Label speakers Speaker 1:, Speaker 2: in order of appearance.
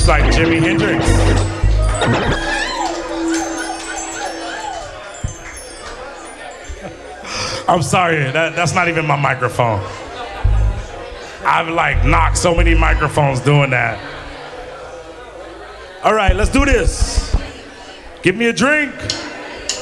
Speaker 1: like Jimi Hendrix. I'm sorry, that's not even my microphone. I've like knocked so many microphones doing that. All right, let's do this. Give me a drink.